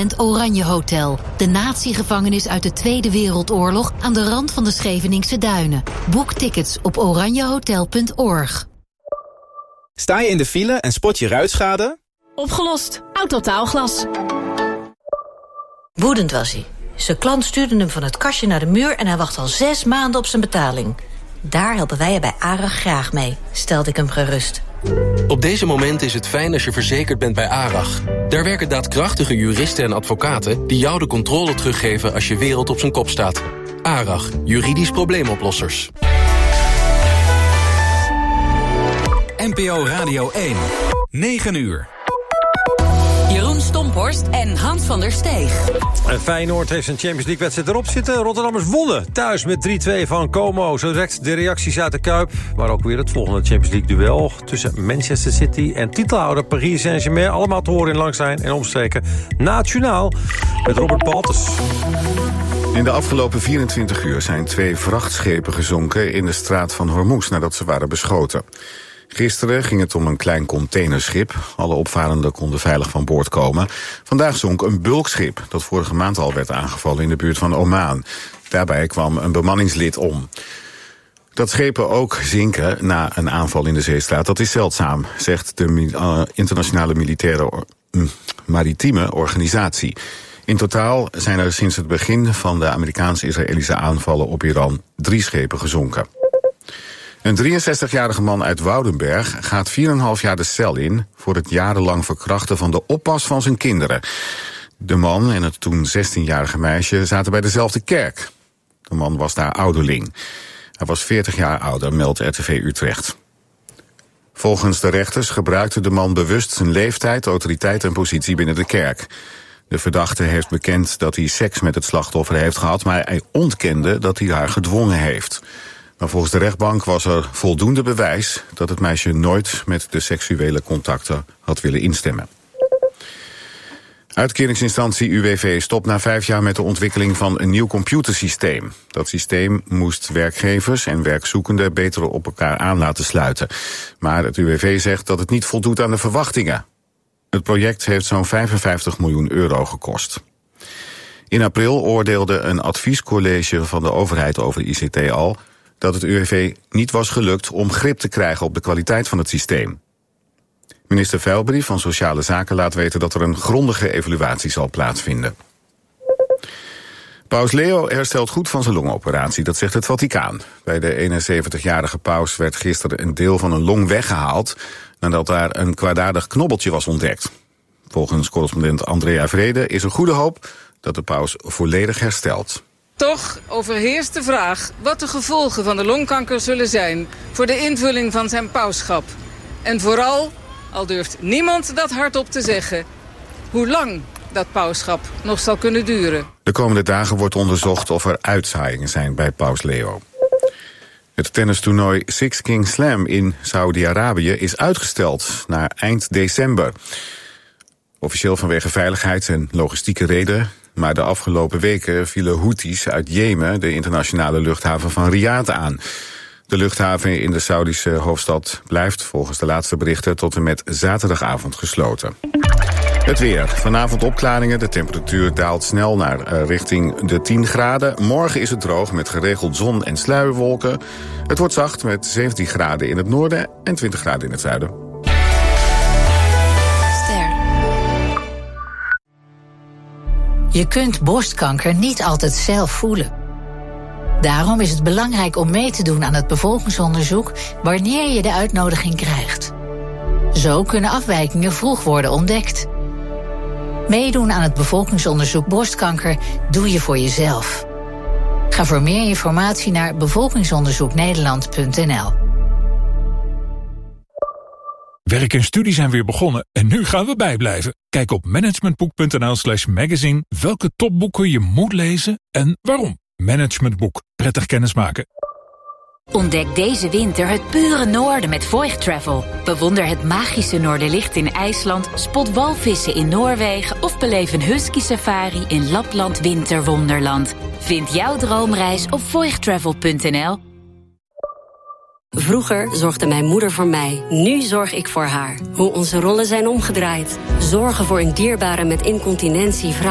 appartement Oranje Hotel. De natiegevangenis uit de Tweede Wereldoorlog aan de rand van de Scheveningse Duinen. Boek tickets op oranjehotel.org. Sta je in de file en spot je ruitschade? Opgelost. Autotaalglas. Woedend was hij. Zijn klant stuurde hem van het kastje naar de muur en hij wacht al 6 maanden op zijn betaling. Daar helpen wij je bij ARAG graag mee, stelde ik hem gerust. Op deze momenten is het fijn als je verzekerd bent bij ARAG. Daar werken daadkrachtige juristen en advocaten die jou de controle teruggeven als je wereld op zijn kop staat. ARAG, juridisch probleemoplossers. NPO Radio 1, 9 uur. Jeroen Stomphorst en Hans van der Steeg. Feyenoord heeft zijn Champions League-wedstrijd erop zitten. Rotterdammers wonnen thuis met 3-2 van Como. Zo direct de reacties uit de Kuip. Maar ook weer het volgende Champions League-duel tussen Manchester City en titelhouder Paris Saint-Germain. Allemaal te horen in Langs de Lijn en omstreken nationaal met Robert Baltus. In de afgelopen 24 uur zijn 2 vrachtschepen gezonken in de straat van Hormuz nadat ze waren beschoten. Gisteren ging het om een klein containerschip. Alle opvarenden konden veilig van boord komen. Vandaag zonk een bulkschip dat vorige maand al werd aangevallen in de buurt van Oman. Daarbij kwam een bemanningslid om. Dat schepen ook zinken na een aanval in de zeestraat, dat is zeldzaam, zegt de internationale maritieme organisatie. In totaal zijn er sinds het begin van de Amerikaans-Israëlische aanvallen op Iran 3 schepen gezonken. Een 63-jarige man uit Woudenberg gaat 4,5 jaar de cel in voor het jarenlang verkrachten van de oppas van zijn kinderen. De man en het toen 16-jarige meisje zaten bij dezelfde kerk. De man was daar ouderling. Hij was 40 jaar ouder, meldt RTV Utrecht. Volgens de rechters gebruikte de man bewust zijn leeftijd, autoriteit en positie binnen de kerk. De verdachte heeft bekend dat hij seks met het slachtoffer heeft gehad, maar hij ontkende dat hij haar gedwongen heeft. Maar volgens de rechtbank was er voldoende bewijs dat het meisje nooit met de seksuele contacten had willen instemmen. Uitkeringsinstantie UWV stopt na 5 jaar met de ontwikkeling van een nieuw computersysteem. Dat systeem moest werkgevers en werkzoekenden beter op elkaar aan laten sluiten. Maar het UWV zegt dat het niet voldoet aan de verwachtingen. Het project heeft zo'n 55 miljoen euro gekost. In april oordeelde een adviescollege van de overheid over ICT al dat het UWV niet was gelukt om grip te krijgen op de kwaliteit van het systeem. Minister Velbry van Sociale Zaken laat weten dat er een grondige evaluatie zal plaatsvinden. Paus Leo herstelt goed van zijn longoperatie, dat zegt het Vaticaan. Bij de 71-jarige paus werd gisteren een deel van een long weggehaald nadat daar een kwaadaardig knobbeltje was ontdekt. Volgens correspondent Andrea Vrede is er goede hoop dat de paus volledig herstelt. Toch overheerst de vraag wat de gevolgen van de longkanker zullen zijn voor de invulling van zijn pausschap. En vooral, al durft niemand dat hardop te zeggen, hoe lang dat pausschap nog zal kunnen duren. De komende dagen wordt onderzocht of er uitzaaiingen zijn bij paus Leo. Het tennistoernooi Six King Slam in Saudi-Arabië is uitgesteld naar eind december. Officieel vanwege veiligheids- en logistieke redenen. Maar de afgelopen weken vielen Houthis uit Jemen de internationale luchthaven van Riyadh aan. De luchthaven in de Saudische hoofdstad blijft volgens de laatste berichten tot en met zaterdagavond gesloten. Het weer. Vanavond opklaringen. De temperatuur daalt snel naar richting de 10 graden. Morgen is het droog met geregeld zon en sluierwolken. Het wordt zacht met 17 graden in het noorden en 20 graden in het zuiden. Je kunt borstkanker niet altijd zelf voelen. Daarom is het belangrijk om mee te doen aan het bevolkingsonderzoek wanneer je de uitnodiging krijgt. Zo kunnen afwijkingen vroeg worden ontdekt. Meedoen aan het bevolkingsonderzoek borstkanker doe je voor jezelf. Ga voor meer informatie naar bevolkingsonderzoeknederland.nl. Werk en studie zijn weer begonnen en nu gaan we bijblijven. Kijk op managementboek.nl/magazine welke topboeken je moet lezen en waarom. Managementboek. Prettig kennismaken. Ontdek deze winter het pure noorden met Voigt Travel. Bewonder het magische Noorderlicht in IJsland, spot walvissen in Noorwegen of beleef een husky safari in Lapland Winterwonderland. Vind jouw droomreis op voigttravel.nl. Vroeger zorgde mijn moeder voor mij, nu zorg ik voor haar. Hoe onze rollen zijn omgedraaid. Zorgen voor een dierbare met incontinentie